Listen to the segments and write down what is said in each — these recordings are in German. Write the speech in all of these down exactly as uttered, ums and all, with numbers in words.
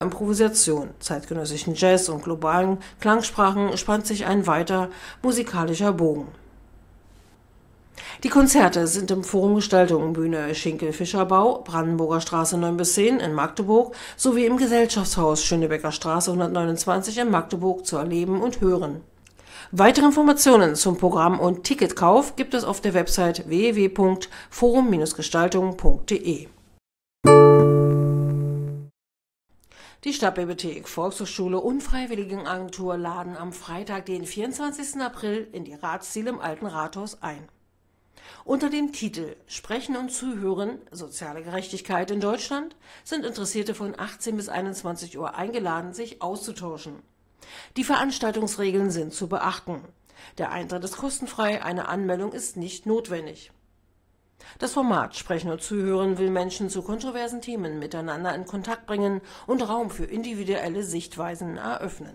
Improvisation, zeitgenössischen Jazz und globalen Klangsprachen spannt sich ein weiter musikalischer Bogen. Die Konzerte sind im Forum Gestaltung Bühne Schinkel-Fischerbau, Brandenburger Straße neun bis zehn in Magdeburg sowie im Gesellschaftshaus Schönebecker Straße hundertneunundzwanzig in Magdeburg zu erleben und hören. Weitere Informationen zum Programm und Ticketkauf gibt es auf der Website w w w punkt forum Bindestrich gestaltung punkt de. Die Stadtbibliothek, Volkshochschule und Freiwilligenagentur laden am Freitag, den vierundzwanzigsten April, in die Ratsziele im Alten Rathaus ein. Unter dem Titel Sprechen und Zuhören – Soziale Gerechtigkeit in Deutschland sind Interessierte von achtzehn bis einundzwanzig Uhr eingeladen, sich auszutauschen. Die Veranstaltungsregeln sind zu beachten. Der Eintritt ist kostenfrei, eine Anmeldung ist nicht notwendig. Das Format Sprechen und Zuhören will Menschen zu kontroversen Themen miteinander in Kontakt bringen und Raum für individuelle Sichtweisen eröffnen.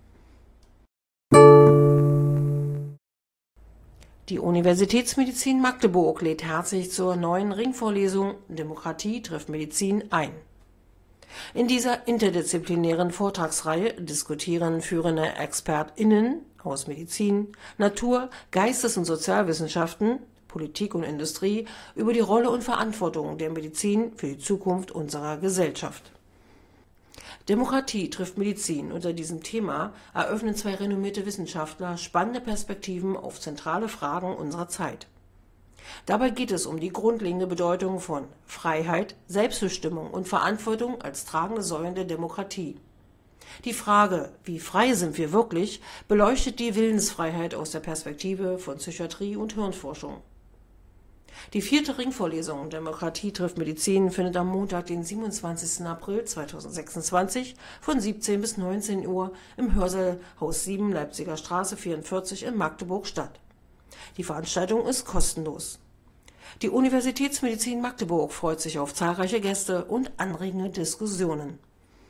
Die Universitätsmedizin Magdeburg lädt herzlich zur neuen Ringvorlesung Demokratie trifft Medizin ein. In dieser interdisziplinären Vortragsreihe diskutieren führende ExpertInnen aus Medizin, Natur, Geistes- und Sozialwissenschaften, Politik und Industrie über die Rolle und Verantwortung der Medizin für die Zukunft unserer Gesellschaft. Demokratie trifft Medizin. Unter diesem Thema eröffnen zwei renommierte Wissenschaftler spannende Perspektiven auf zentrale Fragen unserer Zeit. Dabei geht es um die grundlegende Bedeutung von Freiheit, Selbstbestimmung und Verantwortung als tragende Säulen der Demokratie. Die Frage, wie frei sind wir wirklich, beleuchtet die Willensfreiheit aus der Perspektive von Psychiatrie und Hirnforschung. Die vierte Ringvorlesung Demokratie trifft Medizin findet am Montag, den siebenundzwanzigsten April zweitausendsechsundzwanzig von siebzehn bis neunzehn Uhr im Hörsaal Haus sieben, Leipziger Straße vierundvierzig in Magdeburg statt. Die Veranstaltung ist kostenlos. Die Universitätsmedizin Magdeburg freut sich auf zahlreiche Gäste und anregende Diskussionen.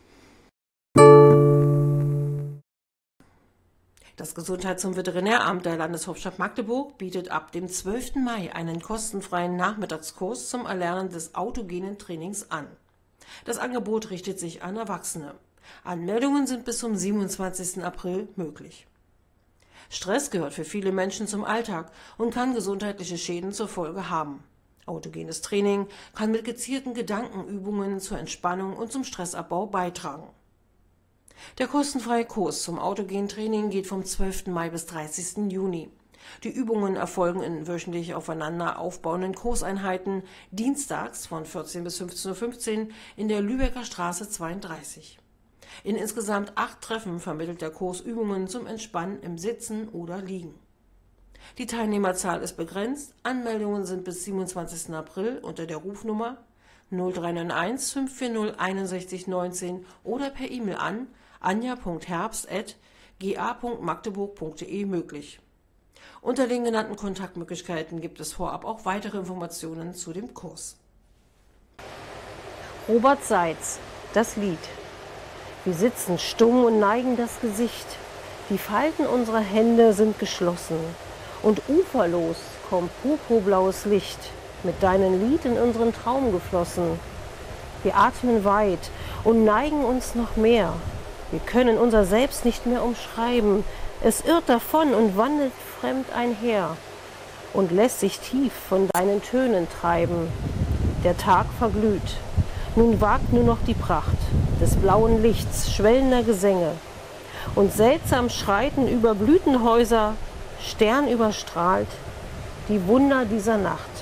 Das Gesundheits- und Veterinäramt der Landeshauptstadt Magdeburg bietet ab dem zwölften Mai einen kostenfreien Nachmittagskurs zum Erlernen des autogenen Trainings an. Das Angebot richtet sich an Erwachsene. Anmeldungen sind bis zum siebenundzwanzigsten April möglich. Stress gehört für viele Menschen zum Alltag und kann gesundheitliche Schäden zur Folge haben. Autogenes Training kann mit gezielten Gedankenübungen zur Entspannung und zum Stressabbau beitragen. Der kostenfreie Kurs zum autogenen Training geht vom zwölften Mai bis dreißigsten Juni. Die Übungen erfolgen in wöchentlich aufeinander aufbauenden Kurseinheiten, dienstags von vierzehn bis fünfzehn Uhr fünfzehn in der Lübecker Straße zweiunddreißig. In insgesamt acht Treffen vermittelt der Kurs Übungen zum Entspannen im Sitzen oder Liegen. Die Teilnehmerzahl ist begrenzt, Anmeldungen sind bis siebenundzwanzigsten April unter der Rufnummer null drei neun eins fünf vier null sechs eins neun oder per E-Mail an anja punkt herbst at g a punkt magdeburg punkt de möglich. Unter den genannten Kontaktmöglichkeiten gibt es vorab auch weitere Informationen zu dem Kurs. Robert Seitz, das Lied. Wir sitzen stumm und neigen das Gesicht. Die Falten unserer Hände sind geschlossen. Und uferlos kommt purpurblaues Licht, mit deinem Lied in unseren Traum geflossen. Wir atmen weit und neigen uns noch mehr. Wir können unser Selbst nicht mehr umschreiben. Es irrt davon und wandelt fremd einher und lässt sich tief von deinen Tönen treiben. Der Tag verglüht. Nun wagt nur noch die Pracht des blauen Lichts, schwellender Gesänge. Und seltsam schreiten über Blütenhäuser, sternüberstrahlt, die Wunder dieser Nacht.